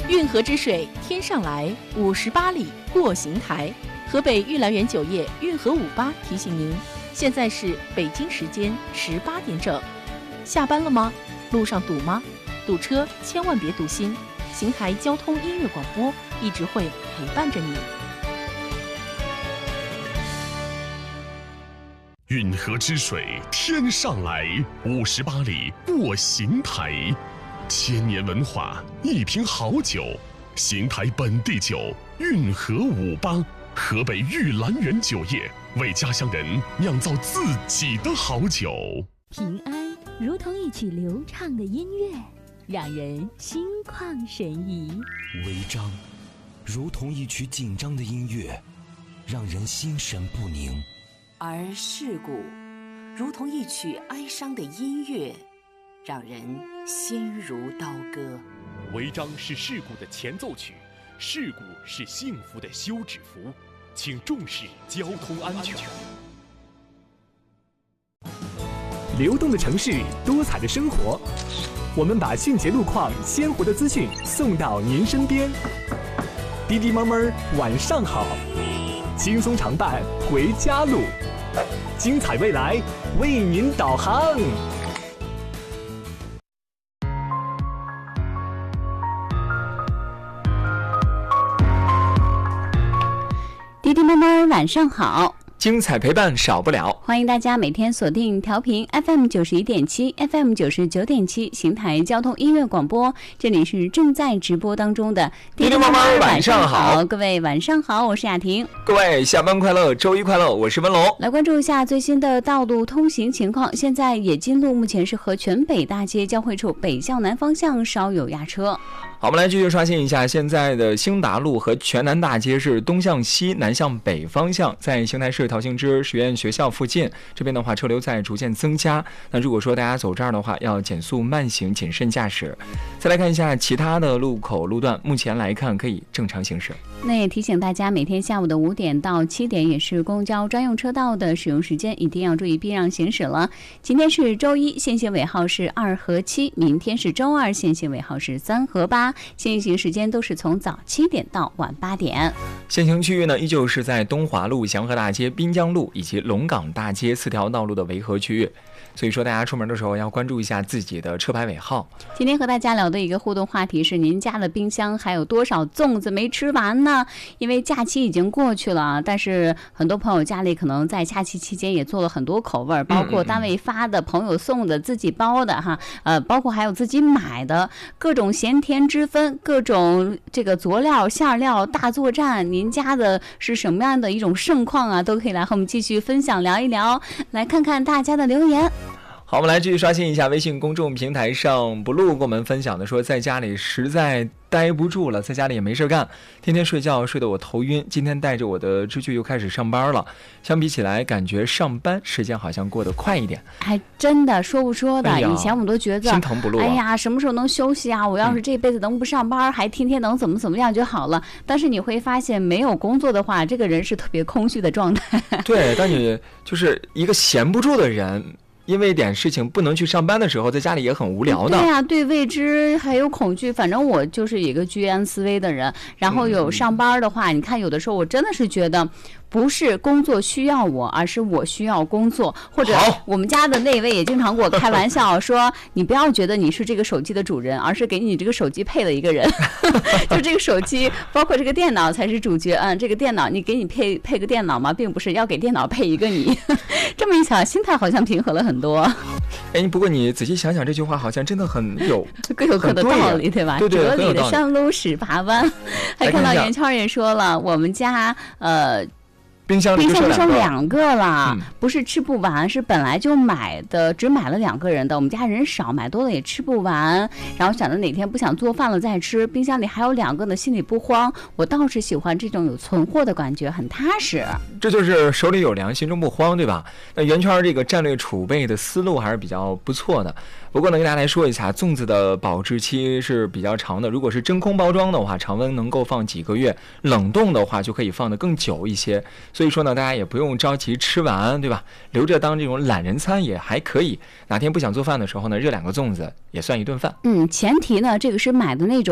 运河之水天上来，58里过邢台。河北玉兰园酒业运河58提醒您，现在是北京时间18点整。下班了吗？路上堵吗？堵车千万别堵心，邢台交通音乐广播一直会陪伴着你。 运河之水天上来，58里过邢台。千年文化，一瓶好酒，邢台本地酒运河58，河北玉兰园酒业为家乡人酿造自己的好酒。 平安如同一曲流畅的音乐，让人心旷神怡； 违章如同一曲紧张的音乐，让人心神不宁； 而事故如同一曲哀伤的音乐，让人心如刀割。 违章是事故的前奏曲，事故是幸福的休止符，请重视交通安全。 流动的城市，多彩的生活，我们把迅捷路况、鲜活的资讯送到您身边。滴滴猫猫晚上好，轻松常伴回家路，精彩未来为您导航。 滴滴猫猫晚上好， 精彩陪伴少不了， 欢迎大家每天锁定调频 FM 91.7 FM 99.7邢台交通音乐广播，这里是正在直播当中的滴滴猫猫晚上好， 各位晚上好，我是雅婷， 各位下班快乐，周一快乐，我是文龙。 来关注一下最新的道路通行情况。现在冶金路目前是和全北大街交汇处北向南方向稍有压车。 好，我们来继续刷新一下现在的兴达路和全南大街是东向西南向北方向，在邢台市陶行知实验学校附近，这边的话车流在逐渐增加，那如果说大家走这儿的话要减速慢行，谨慎驾驶。再来看一下其他的路口路段，目前来看可以正常行驶。 那也提醒大家，每天下午的5点到7点也是公交专用车道的使用时间，一定要注意避让行驶了。今天是周一，限行尾号是2和7，明天是周二，限行尾号是3和8，限行时间都是从早7点到晚8点。 限行区域呢，依旧是在东华路、祥和大街、滨江路以及龙岗大街4条道路的围合区域。所以说大家出门的时候要关注一下自己的车牌尾号。 今天和大家聊的一个互动话题是，您家的冰箱还有多少粽子没吃完呢？因为假期已经过去了，但是很多朋友家里可能在假期期间也做了很多口味，包括单位发的、朋友送的、自己包的哈，包括还有自己买的，各种咸甜之分，各种这个佐料馅料大作战，您家的是什么样的一种盛况啊？都可以来和我们继续分享聊一聊，来看看大家的留言。 好，我们来继续刷新一下微信公众平台上不露跟我们分享的说，在家里实在待不住了，在家里也没事干，天天睡觉睡得我头晕，今天带着我的支具又开始上班了，相比起来感觉上班时间好像过得快一点。 还真的说不说的，以前我们都觉得心疼不露哎呀什么时候能休息啊，我要是这辈子能不上班，还天天能怎么样就好了。但是你会发现没有工作的话，这个人是特别空虚的状态。 对，当你就是一个闲不住的人，因为一点事情不能去上班的时候，在家里也很无聊的。 对呀，对未知还有恐惧。反正我就是一个居安思危的人，然后有上班的话，你看有的时候我真的是觉得不是工作需要我，而是我需要工作。或者我们家的那位也经常跟我开玩笑说，你不要觉得你是这个手机的主人，而是给你这个手机配了一个人。就这个手机包括这个电脑才是主角。这个电脑你给你配个电脑嘛，并不是要给电脑配一个你。这么一想，心态好像平和了很多。 哎，不过你仔细想想，这句话好像真的很有各有各的道理，对吧？ 对， 哲理的山路十八弯。还看到圆圈也说了，我们家冰箱就剩2个了，不是吃不完，是本来就买的，只买了2个人的。我们家人少，买多了也吃不完，然后想着哪天不想做饭了再吃，冰箱里还有2个呢，心里不慌。我倒是喜欢这种有存货的感觉，很踏实。 这就是手里有粮，心中不慌，对吧？那圆圈这个战略储备的思路还是比较不错的。不过呢，跟大家来说一下，粽子的保质期是比较长的。如果是真空包装的话，常温能够放几个月；冷冻的话，就可以放得更久一些。所以说呢，大家也不用着急吃完，对吧？留着当这种懒人餐也还可以。哪天不想做饭的时候呢，热2个粽子也算一顿饭。 前提呢，这个是买的那种